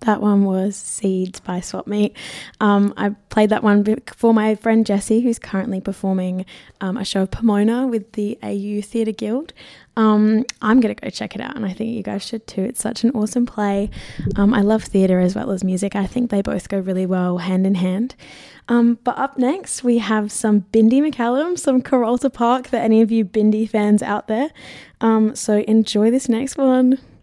That one was Seeds by Swap Meet. I played that one for my friend Jessie, who's currently performing a show of Pomona with the AU Theatre Guild. I'm going to go check it out, and I think you guys should too. It's such an awesome play. I love theatre as well as music. I think they both go really well hand in hand. But up next, we have some Bindi McCallum, some Carolta Park for any of you Bindi fans out there. So enjoy this next one.